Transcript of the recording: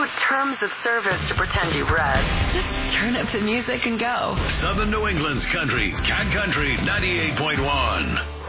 terms of service to pretend you read. Just turn up the music and go. Southern New England's country, Cat Country 98.1.